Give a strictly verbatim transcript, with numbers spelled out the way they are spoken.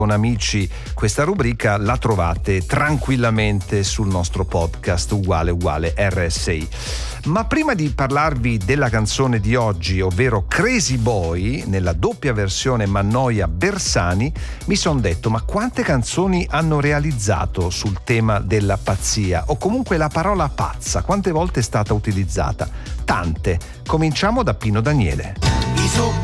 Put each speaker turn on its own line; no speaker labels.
con amici questa rubrica la trovate tranquillamente sul nostro podcast uguale uguale R S I. Ma prima di parlarvi della canzone di oggi, ovvero Crazy Boy nella doppia versione Mannoia-Bersani, mi son detto: ma quante canzoni hanno realizzato sul tema della pazzia, o comunque la parola pazza, quante volte è stata utilizzata? Tante. Cominciamo da Pino Daniele.